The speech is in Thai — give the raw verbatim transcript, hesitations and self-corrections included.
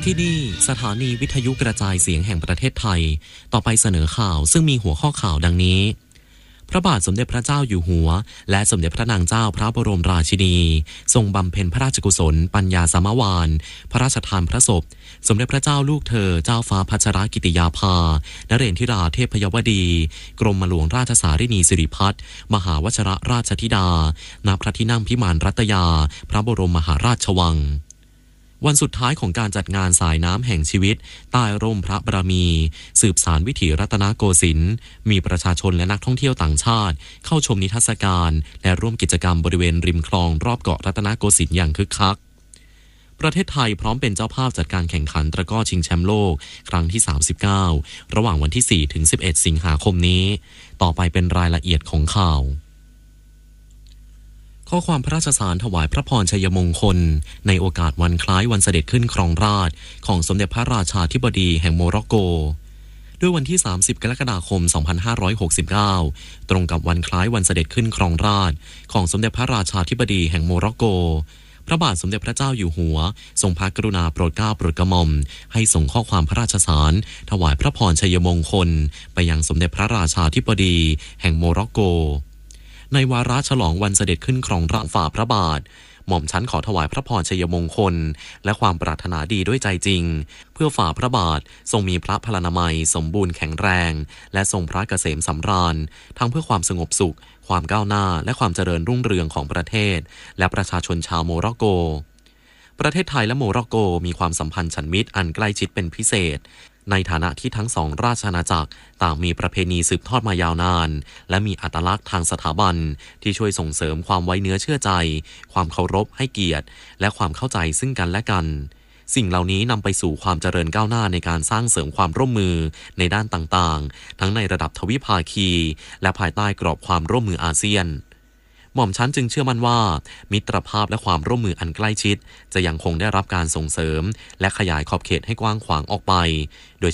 ที่นี่สถานีวิทยุกระจายเสียงแห่งประเทศไทยต่อไปเสนอข่าวซึ่งมีหัวข้อข่าวดังนี้พระบาทสมเด็จพระเจ้าอยู่หัวและสมเด็จพระนางเจ้าพระบรมราชินีทรงบำเพ็ญพระราชกุศลปัญญาสามวาลพระราชทานพระศพสมเด็จพระเจ้าลูกเธอเจ้าฟ้าพัชรกิติยาภานเรศธิราเทพยวดีกรมหลวงราชสารินีสิริพัฒน์มหาวชรราชธิดาณพระที่นั่งพิมานรัตยาพระบรมมหาราชวังวันสุดท้ายของการจัดงานสายน้ำแห่งชีวิตใต้ร่มพระบารมีสืบสานวิถีรัตนโกสินทร์มีประชาชนและนักท่องเที่ยวต่างชาติเข้าชมนิทรรศการและร่วมกิจกรรมบริเวณริมคลองรอบเกาะรัตนโกสินทร์อย่างคึกคักประเทศไทยพร้อมเป็นเจ้าภาพจัดการแข่งขันตะกร้อชิงแชมป์โลกครั้งที่สามสิบเก้าระหว่างวันที่สี่ถึงสิบเอ็ดสิงหาคมนี้ต่อไปเป็นรายละเอียดของข่าวข้อความพระราชสารถวายพระพรชัยมงคลในโอกาสวันคล้ายวันเสด็จขึ้นครองราชย์ของสมเด็จพระราชาธิบดีแห่งโมร็อกโกด้วยวันที่สามสิบกรกฎาคมสองพันห้าร้อยหกสิบเก้าตรงกับวันคล้ายวันเสด็จขึ้นครองราชย์ของสมเด็จพระราชาธิบดีแห่งโมร็อกโกพระบาทสมเด็จพระเจ้าอยู่หัวทรงพระกรุณาโปรดเกล้าโปรดกระหม่อมให้ส่งข้อความพระราชสารถวายพระพรชัยมงคลไปยังสมเด็จพระราชาธิบดีแห่งโมร็อกโกในวาระฉลองวันเสด็จขึ้นครองราชย์ฝ่าพระบาทหม่อมชั้นขอถวายพระพรชัยมงคลและความปรารถนาดีด้วยใจจริงเพื่อฝ่าพระบาททรงมีพระพลานามัยสมบูรณ์แข็งแรงและทรงพระเกษมสำราญทั้งเพื่อความสงบสุขความก้าวหน้าและความเจริญรุ่งเรืองของประเทศและประชาชนชาวโมร็อกโกประเทศไทยและโมร็อกโกมีความสัมพันธ์ฉันมิตรอันใกล้ชิดเป็นพิเศษในฐานะที่ทั้งสองราชอาณาจักรต่างมีประเพณีสืบทอดมายาวนานและมีอัตลักษณ์ทางสถาบันที่ช่วยส่งเสริมความไว้เนื้อเชื่อใจความเคารพให้เกียรติและความเข้าใจซึ่งกันและกันสิ่งเหล่านี้นำไปสู่ความเจริญก้าวหน้าในการสร้างเสริมความร่วมมือในด้านต่างๆทั้งในระดับทวิภาคีและภายใต้กรอบความร่วมมืออาเซียนหม่อมชั้นจึงเชื่อมั่นว่ามิตรภาพและความร่วมมืออันใกล้ชิดจะยังคงได้รับการส่งเสริมและขยายขอบเขตให้กว้างขวางออกไปโดย